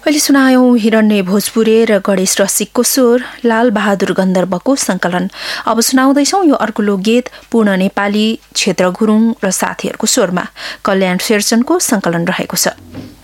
अहिले सुनायौं हिरण्य भोजपुरे र गणेश रसिकको स्वर, लाल बहादुर गन्धर्वको संकलन। अब सुनाउँदैछौ यो अर्को लोकगीत पूर्ण नेपाली, क्षेत्र गुरुङ र साथीहरूको स्वरमा कल्याण शेरचनको संकलन रहेको छ।